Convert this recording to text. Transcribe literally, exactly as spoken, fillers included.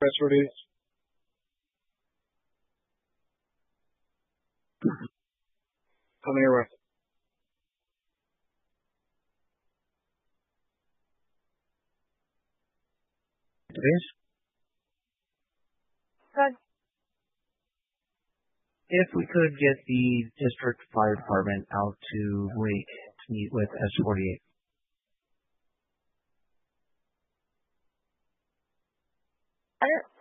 press release. Coming your way. Please. Good. If we could get the district fire department out to Lake to meet with S forty-eight. I don't,